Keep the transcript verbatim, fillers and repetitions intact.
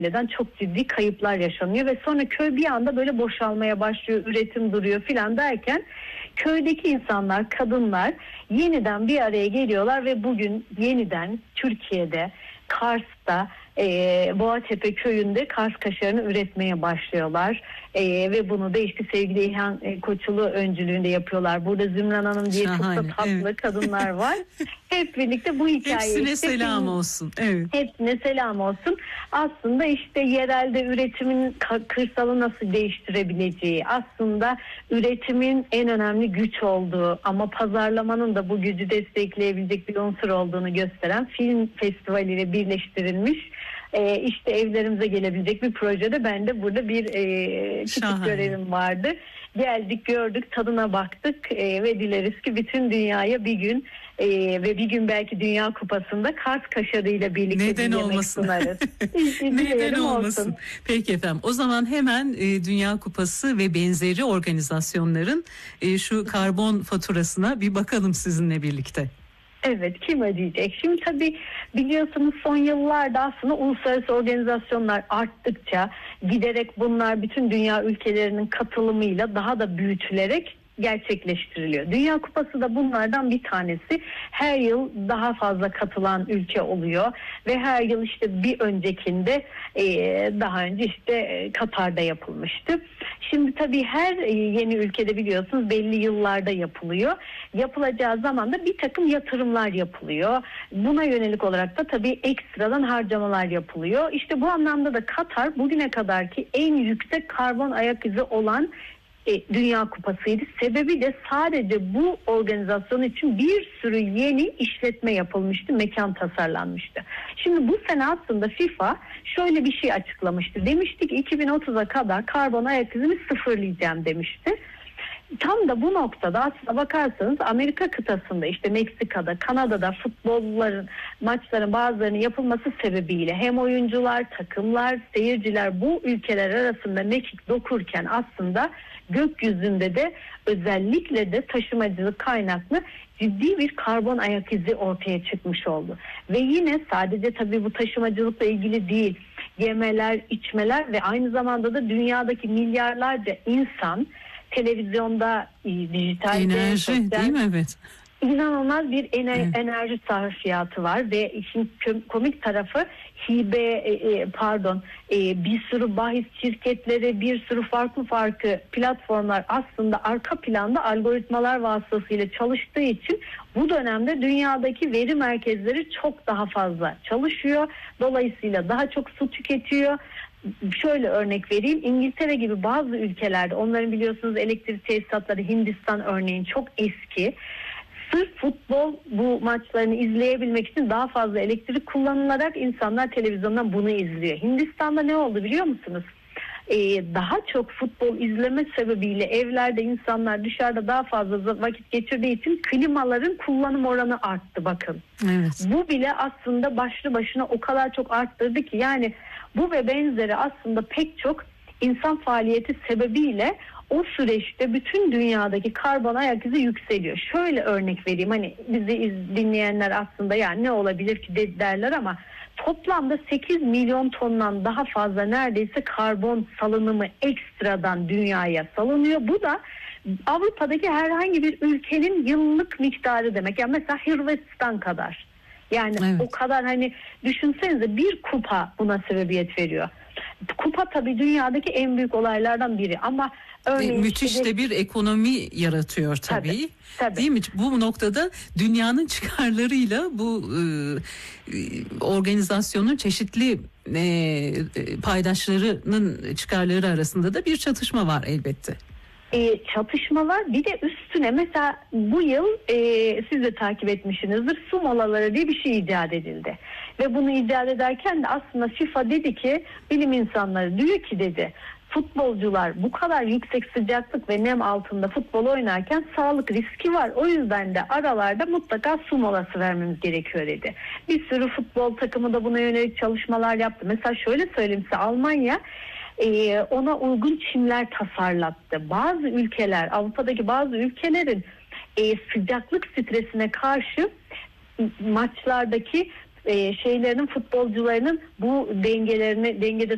neden çok ciddi kayıplar yaşanıyor ve sonra köy bir anda böyle boşalmaya başlıyor, üretim duruyor filan derken köydeki insanlar, kadınlar yeniden bir araya geliyorlar ve bugün yeniden Türkiye'de, Kars'ta, e, Boğatepe köyünde Kars kaşarını üretmeye başlıyorlar. E, ve bunu da işte sevgili İlhan e, Koçulu öncülüğünde yapıyorlar. Burada Zümran Hanım diye Şahane, çok da tatlı evet. kadınlar var. Hep birlikte bu hikayeyi... Hepsine işte, selam olsun. Evet. Hepsine selam olsun. Aslında işte yerelde üretimin kırsalı nasıl değiştirebileceği, aslında üretimin en önemli güç olduğu ama pazarlamanın da bu gücü destekleyebilecek bir unsur olduğunu gösteren film festivaliyle birleştirilmiş e, işte evlerimize gelebilecek bir projede ben de burada bir e, küçük Şahane. görevim vardı. Geldik, gördük, tadına baktık e, ve dileriz ki bütün dünyaya bir gün e, ve bir gün belki Dünya Kupası'nda Kars kaşarıyla birlikte Neden bir yemek olmasın? sunarız. Neden olmasın? Peki efendim. O zaman hemen e, Dünya Kupası ve benzeri organizasyonların e, şu karbon faturasına bir bakalım sizinle birlikte. Evet, kim ödeyecek? Şimdi tabii biliyorsunuz son yıllarda aslında uluslararası organizasyonlar arttıkça giderek bunlar bütün dünya ülkelerinin katılımıyla daha da büyütülerek gerçekleştiriliyor. Dünya Kupası da bunlardan bir tanesi. Her yıl daha fazla katılan ülke oluyor ve her yıl işte bir öncekinde e, daha önce işte e, Katar'da yapılmıştı. Şimdi tabii her e, yeni ülkede biliyorsunuz belli yıllarda yapılıyor. Yapılacağı zaman da bir takım yatırımlar yapılıyor. Buna yönelik olarak da tabii ekstradan harcamalar yapılıyor. İşte bu anlamda da Katar bugüne kadarki en yüksek karbon ayak izi olan E, Dünya Kupası'ydı. Sebebi de sadece bu organizasyon için bir sürü yeni işletme yapılmıştı, mekan tasarlanmıştı. Şimdi bu sene aslında FIFA şöyle bir şey açıklamıştı. Demişti ki iki bin otuza kadar karbon ayak izini sıfırlayacağım demişti. Tam da bu noktada aslına bakarsanız Amerika kıtasında işte Meksika'da, Kanada'da futbolların, maçların bazılarının yapılması sebebiyle hem oyuncular, takımlar, seyirciler bu ülkeler arasında mekik dokurken aslında gökyüzünde de özellikle de taşımacılık kaynaklı ciddi bir karbon ayak izi ortaya çıkmış oldu. Ve yine sadece tabii bu taşımacılıkla ilgili değil, yemeler, içmeler ve aynı zamanda da dünyadaki milyarlarca insan televizyonda, dijitalde, enerji sosyal, değil mi? Evet. İnanılmaz bir ener- Evet. enerji sarfiyatı var ve işin komik tarafı hibe e, pardon e, bir sürü bahis şirketleri, bir sürü farklı farklı platformlar aslında arka planda algoritmalar vasıtasıyla çalıştığı için bu dönemde dünyadaki veri merkezleri çok daha fazla çalışıyor. Dolayısıyla daha çok su tüketiyor. Şöyle örnek vereyim, İngiltere gibi bazı ülkelerde, onların biliyorsunuz elektrik tesisatları, Hindistan örneğin çok eski. Sırf futbol bu maçlarını izleyebilmek için daha fazla elektrik kullanılarak insanlar televizyondan bunu izliyor. Hindistan'da ne oldu biliyor musunuz? Ee, daha çok futbol izleme sebebiyle evlerde insanlar dışarıda daha fazla vakit geçirdiği için klimaların kullanım oranı arttı bakın. Evet. Bu bile aslında başlı başına o kadar çok arttırdı ki yani bu ve benzeri aslında pek çok insan faaliyeti sebebiyle o süreçte bütün dünyadaki karbon ayak izi yükseliyor. Şöyle örnek vereyim, hani bizi iz, dinleyenler aslında yani ne olabilir ki de, derler ama toplamda sekiz milyon tondan daha fazla neredeyse karbon salınımı ekstradan dünyaya salınıyor. Bu da Avrupa'daki herhangi bir ülkenin yıllık miktarı demek. Yani mesela Hırvatistan kadar. Yani evet. o kadar, hani düşünsenize bir kupa buna sebebiyet veriyor. Kupa tabii dünyadaki en büyük olaylardan biri ama örneğin e, müthiş işte de bir ekonomi yaratıyor tabii. Tabii, tabii. Değil mi? Bu noktada dünyanın çıkarlarıyla bu e, organizasyonun çeşitli e, paydaşlarının çıkarları arasında da bir çatışma var elbette. E, çatışmalar, bir de üstüne mesela bu yıl e, siz de takip etmişsinizdir, su molaları diye bir şey icat edildi. Ve bunu icat ederken de aslında FIFA dedi ki, bilim insanları diyor ki dedi, futbolcular bu kadar yüksek sıcaklık ve nem altında futbol oynarken sağlık riski var. O yüzden de aralarda mutlaka su molası vermemiz gerekiyor dedi. Bir sürü futbol takımı da buna yönelik çalışmalar yaptı. Mesela şöyle söyleyeyim size, Almanya ona uygun çimler tasarlattı. Bazı ülkeler, Avrupa'daki bazı ülkelerin e, sıcaklık stresine karşı maçlardaki e, şeylerinin, futbolcularının bu dengelerini dengede